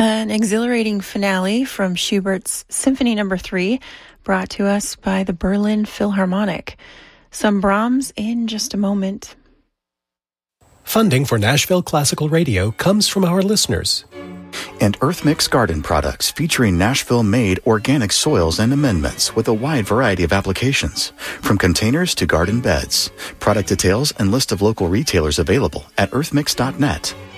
An exhilarating finale from Schubert's Symphony No. 3, brought to us by the Berlin Philharmonic. Some Brahms in just a moment. Funding for Nashville Classical Radio comes from our listeners. And EarthMix Garden products featuring Nashville-made organic soils and amendments with a wide variety of applications, from containers to garden beds. Product details and list of local retailers available at earthmix.net.